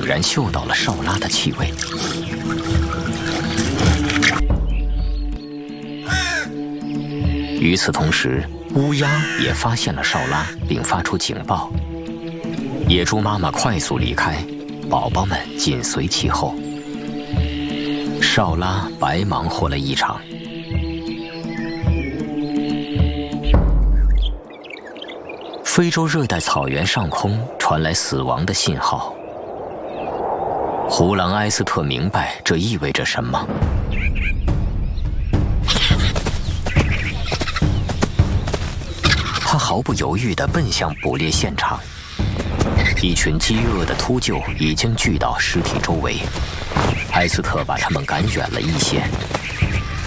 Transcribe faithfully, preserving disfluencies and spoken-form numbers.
然嗅到了少拉的气味。与此同时，乌鸦也发现了少拉，并发出警报。野猪妈妈快速离开，宝宝们紧随其后。少拉白忙活了一场。非洲热带草原上空传来死亡的信号。胡狼埃斯特明白这意味着什么。他毫不犹豫地奔向捕猎现场。一群饥饿的秃鹫已经聚到尸体周围，埃斯特把他们赶远了一些。